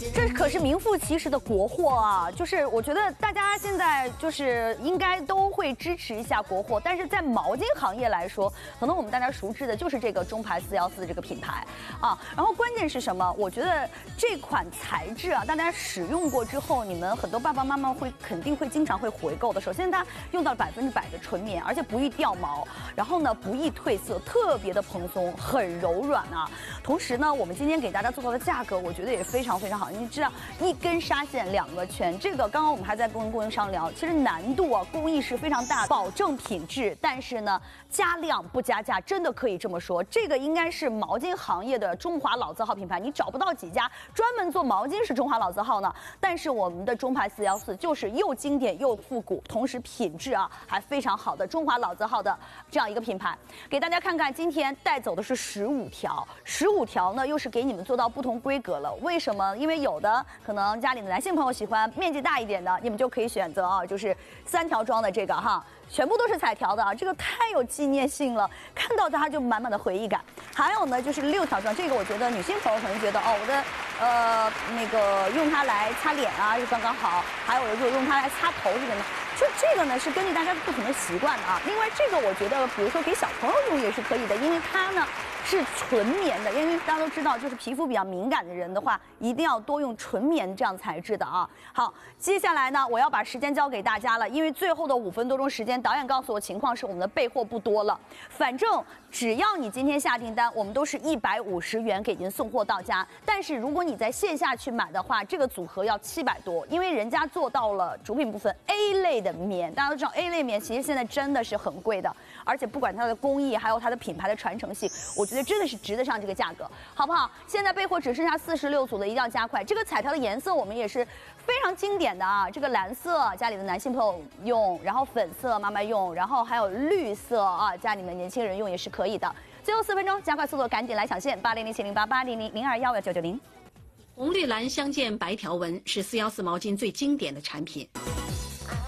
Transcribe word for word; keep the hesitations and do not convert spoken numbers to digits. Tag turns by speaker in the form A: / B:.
A: 这可是名副其实的国货啊！就是我觉得大家现在就是应该都会支持一下国货，但是在毛巾行业来说，可能我们大家熟知的就是这个中牌四幺四这个品牌啊。然后关键是什么？我觉得这款材质啊，大家使用过之后，你们很多爸爸妈妈会肯定会经常会回购的。首先，它用到了百分之百的纯棉，而且不易掉毛，然后呢不易褪色，特别的蓬松，很柔软啊。同时呢，我们今天给大家做到的价格，我觉得也非常非常好。你知道，一根纱线两个圈，这个刚刚我们还在跟供应商聊，其实难度啊工艺是非常大的，保证品质，但是呢加量不加价，真的可以这么说。这个应该是毛巾行业的中华老字号品牌，你找不到几家专门做毛巾是中华老字号呢。但是我们的中牌四幺四就是又经典又复古，同时品质啊还非常好的中华老字号的这样一个品牌。给大家看看，今天带走的是十五条，十五条呢又是给你们做到不同规格了。为什么？因为有的可能家里的男性朋友喜欢面积大一点的，你们就可以选择啊，就是三条装的这个哈。全部都是彩条的啊，这个太有纪念性了，看到它就满满的回忆感。还有呢，就是六条装，这个我觉得女性朋友可能觉得哦，我的呃那个用它来擦脸啊是刚刚好，还有就用它来擦头是什么？就这个呢是根据大家不同的习惯的啊。另外这个我觉得，比如说给小朋友用也是可以的，因为它呢是纯棉的，因为大家都知道，就是皮肤比较敏感的人的话，一定要多用纯棉这样材质的啊。好，接下来呢，我要把时间交给大家了，因为最后的五分多钟时间。导演告诉我，情况是我们的备货不多了。反正只要你今天下订单，我们都是一百五十元给您送货到家。但是如果你在线下去买的话，这个组合要七百多，因为人家做到了主品部分 A 类的棉。大家都知道 A 类棉其实现在真的是很贵的，而且不管它的工艺，还有它的品牌的传承性，我觉得真的是值得上这个价格，好不好？现在备货只剩下四十六组的，一定要加快。这个彩条的颜色我们也是非常经典的啊，这个蓝色家里的男性朋友用，然后粉色妈妈用，然后还有绿色啊，家里面年轻人用也是可以的。最后四分钟，加快速度，赶紧来抢现八零零七零八八零零零二幺幺九九零。
B: 红绿蓝相间白条纹是四幺四毛巾最经典的产品。